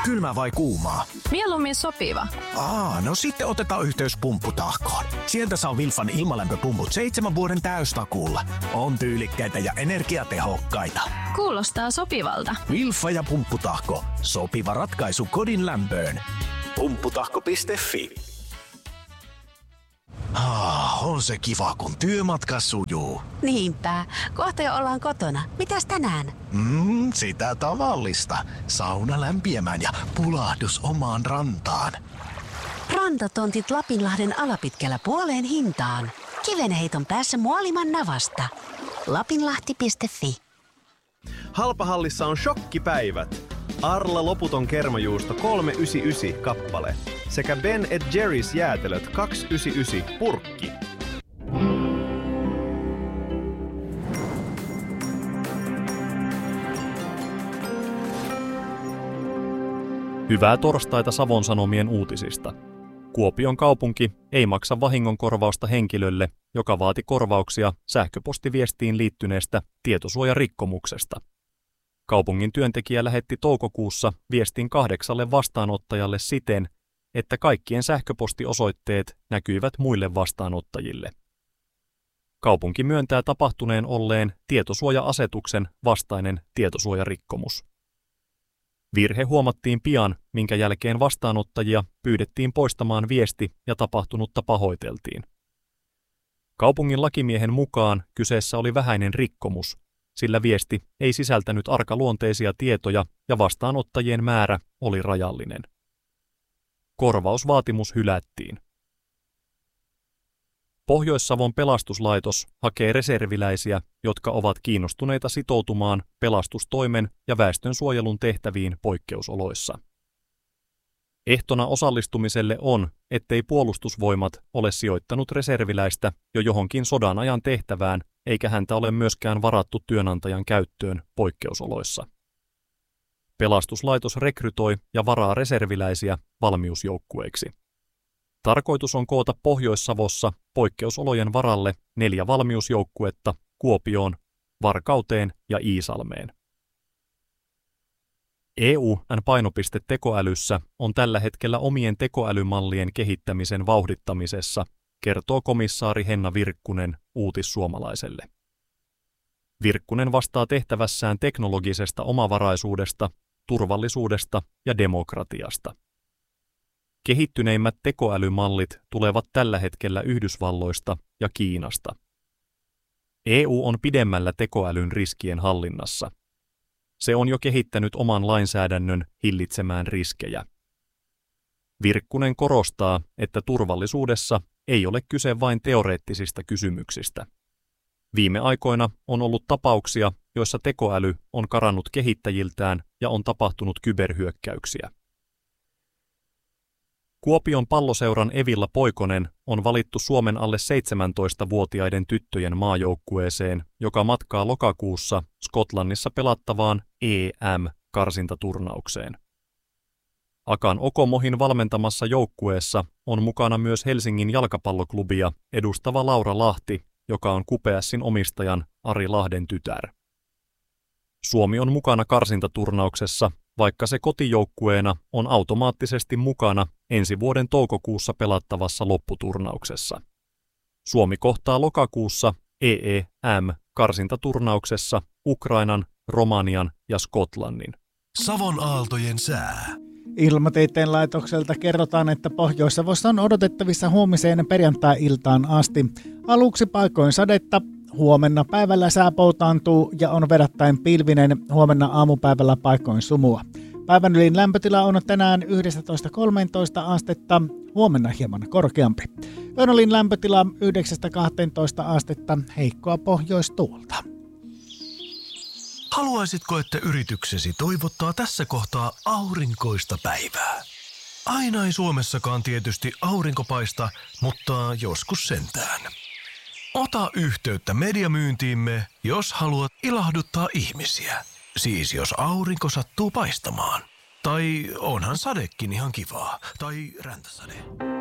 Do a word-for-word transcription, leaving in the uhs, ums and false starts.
kylmä vai kuumaa? Mieluummin sopiva. Aa, no sitten otetaan yhteys Pumpputahkoon. Sieltä saa Wilfan ilmalämpöpumput seitsemän vuoden täystakuulla. On tyylikkäitä ja energiatehokkaita. Kuulostaa sopivalta. Wilfa ja Pumpputahko. Sopiva ratkaisu kodin lämpöön. Pumpputahko piste fi. Ah, on se kiva, kun työmatka sujuu. Niinpä. Kohta jo ollaan kotona. Mitäs tänään? Mm, sitä tavallista. Sauna lämpiämään ja pulahdus omaan rantaan. Rantatontit Lapinlahden alapitkällä puoleen hintaan. Kivenheiton päässä Muoliman navasta. lapinlahti piste fi. Halpahallissa on shokkipäivät. Arla loputon kermajuusto kolme yhdeksänkymmentäyhdeksän kappale sekä Ben and Jerry's jäätelöt kaksi yhdeksänkymmentäyhdeksän purkki. Hyvää torstaita Savon Sanomien uutisista. Kuopion kaupunki ei maksa vahingonkorvausta henkilölle, joka vaati korvauksia sähköpostiviestiin liittyneestä tietosuojarikkomuksesta. Kaupungin työntekijä lähetti toukokuussa viestin kahdeksalle vastaanottajalle siten, että kaikkien sähköpostiosoitteet näkyivät muille vastaanottajille. Kaupunki myöntää tapahtuneen olleen tietosuoja-asetuksen vastainen tietosuojarikkomus. Virhe huomattiin pian, minkä jälkeen vastaanottajia pyydettiin poistamaan viesti ja tapahtunutta pahoiteltiin. Kaupungin lakimiehen mukaan kyseessä oli vähäinen rikkomus, sillä viesti ei sisältänyt arkaluonteisia tietoja ja vastaanottajien määrä oli rajallinen. Korvausvaatimus hylättiin. Pohjois-Savon pelastuslaitos hakee reserviläisiä, jotka ovat kiinnostuneita sitoutumaan pelastustoimen ja väestönsuojelun tehtäviin poikkeusoloissa. Ehtona osallistumiselle on, ettei puolustusvoimat ole sijoittanut reserviläistä jo johonkin sodan ajan tehtävään, eikä häntä ole myöskään varattu työnantajan käyttöön poikkeusoloissa. Pelastuslaitos rekrytoi ja varaa reserviläisiä valmiusjoukkueiksi. Tarkoitus on koota Pohjois-Savossa poikkeusolojen varalle neljä valmiusjoukkuetta Kuopioon, Varkauteen ja Iisalmeen. E U:n painopiste tekoälyssä on tällä hetkellä omien tekoälymallien kehittämisen vauhdittamisessa, kertoo komissaari Henna Virkkunen Uutissuomalaiselle. Virkkunen vastaa tehtävässään teknologisesta omavaraisuudesta, turvallisuudesta ja demokratiasta. Kehittyneimmät tekoälymallit tulevat tällä hetkellä Yhdysvalloista ja Kiinasta. E U on pidemmällä tekoälyn riskien hallinnassa. Se on jo kehittänyt oman lainsäädännön hillitsemään riskejä. Virkkunen korostaa, että turvallisuudessa ei ole kyse vain teoreettisista kysymyksistä. Viime aikoina on ollut tapauksia, joissa tekoäly on karannut kehittäjiltään ja on tapahtunut kyberhyökkäyksiä. Kuopion Palloseuran Evilla Poikonen on valittu Suomen alle seitsemäntoistavuotiaiden tyttöjen maajoukkueeseen, joka matkaa lokakuussa Skotlannissa pelattavaan E M-karsintaturnaukseen. Akan Okomohin valmentamassa joukkueessa on mukana myös Helsingin jalkapalloklubia edustava Laura Lahti, joka on Kupeassin omistajan Ari Lahden tytär. Suomi on mukana karsintaturnauksessa, vaikka se kotijoukkueena on automaattisesti mukana ensi vuoden toukokuussa pelattavassa lopputurnauksessa. Suomi kohtaa lokakuussa E E M-karsintaturnauksessa Ukrainan, Romanian ja Skotlannin. Savon aaltojen sää. Ilmatieteen laitokselta kerrotaan, että Pohjois-Savossa on odotettavissa huomiseen perjantai-iltaan asti. Aluksi paikoin sadetta, huomenna päivällä sää poutaantuu ja on verrattain pilvinen, huomenna aamupäivällä paikoin sumua. Päivän ylin lämpötila on tänään yksitoista kolmetoista astetta, huomenna hieman korkeampi. Yön olin lämpötila yhdeksän kaksitoista astetta, heikkoa pohjoistuulta. Haluaisitko, että yrityksesi toivottaa tässä kohtaa aurinkoista päivää? Aina ei Suomessakaan tietysti aurinko paista, mutta joskus sentään. Ota yhteyttä mediamyyntiimme, jos haluat ilahduttaa ihmisiä. Siis jos aurinko sattuu paistamaan. Tai onhan sadekin ihan kivaa. Tai räntäsade.